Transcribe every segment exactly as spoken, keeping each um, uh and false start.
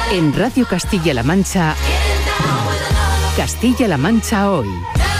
En Radio Castilla-La Mancha, Castilla-La Mancha Hoy.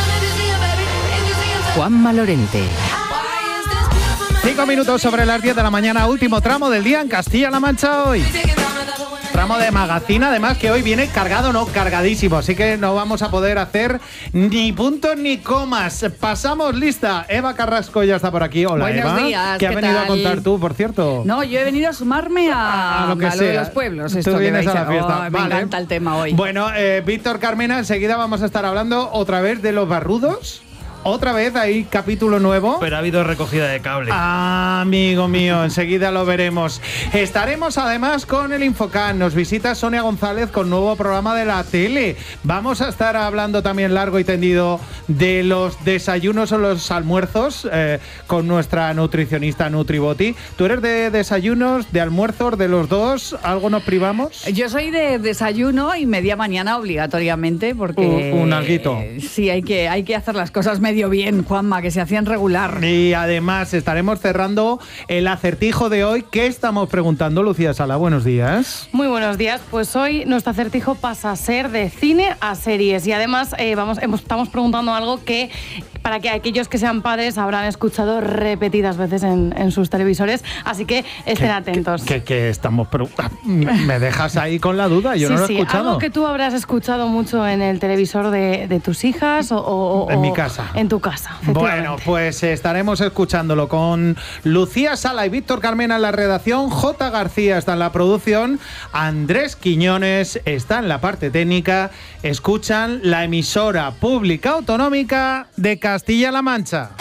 Juanma Lorente. Cinco minutos sobre las diez de la mañana, último tramo del día en Castilla-La Mancha Hoy. Tramo de magazine, además, que hoy viene cargado, no, cargadísimo, así que no vamos a poder hacer ni puntos ni comas. Pasamos lista. Eva Carrasco ya está por aquí. Hola, Buenos Eva. días, ¿Qué has ¿qué venido tal? a contar tú, por cierto? No, yo he venido a sumarme a, A lo que a lo sea. de los pueblos. Esto Tú que vienes vais a la fiesta. Oh, me Vale. encanta el tema hoy. Bueno, eh, Víctor Carmena, enseguida vamos a estar hablando otra vez de los barrudos. Otra vez hay capítulo nuevo. Pero ha habido recogida de cable. Ah, amigo mío, enseguida lo veremos. Estaremos además con el Infocan. Nos visita Sonia González con nuevo programa de la tele. Vamos a estar hablando también largo y tendido de los desayunos o los almuerzos eh, con nuestra nutricionista Nutriboti. ¿Tú eres de desayunos, de almuerzos, de los dos? ¿Algo nos privamos? Yo soy de desayuno y media mañana obligatoriamente porque... Un, un alguito. eh, sí, hay que, hay que hacer las cosas medio bien, Juanma, que se hacían regular. Y además estaremos cerrando el acertijo de hoy. ¿Qué estamos preguntando, Lucía Sala? Buenos días. Muy buenos días. Pues hoy nuestro acertijo pasa a ser de cine a series. Y además eh, vamos, hemos, estamos preguntando algo que, para que aquellos que sean padres habrán escuchado repetidas veces en, en sus televisores. Así que estén ¿Qué- atentos. qué- qué- qué estamos preguntando? Me dejas ahí con la duda. Yo sí, no lo he sí, escuchado. algo que tú habrás escuchado mucho en el televisor de, de tus hijas o, o- En o mi casa. En tu casa. Bueno, efectivamente. pues estaremos escuchándolo con Lucía Sala y Víctor Carmena en la redacción, J. García está en la producción, Andrés Quiñones está en la parte técnica. Escuchan la emisora pública autonómica de Castilla-La Mancha.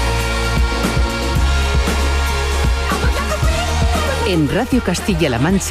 En Radio Castilla-La Mancha,